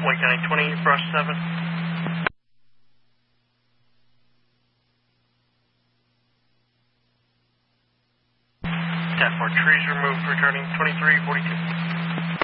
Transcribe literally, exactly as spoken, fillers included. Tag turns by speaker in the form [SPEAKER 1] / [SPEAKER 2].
[SPEAKER 1] White County twenty, brush seven. ten four, trees removed, returning twenty-three forty-two.